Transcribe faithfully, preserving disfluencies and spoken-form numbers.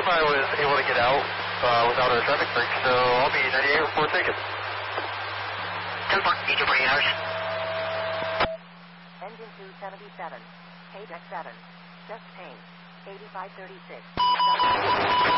I was able to get out uh, without a traffic break, so I'll be ninety-eight report taken. ten four, need you for eight hours. Engine two seventy-seven, K deck seven, just pain, eighty-five thirty-six.